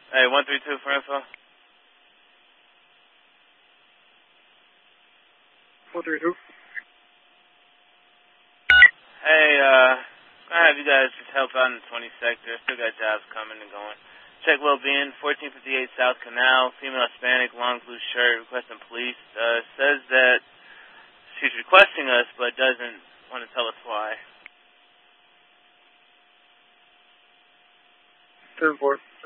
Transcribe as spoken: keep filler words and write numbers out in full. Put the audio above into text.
Hey, one three two for info. one three two. Hey, uh, I have you guys just help out in the twenty sector. Still got jobs coming and going. Check well-being, fourteen fifty-eight South Canal, female Hispanic, long blue shirt, requesting police. Uh, says that she's requesting us, but doesn't want to tell us why. Turn four.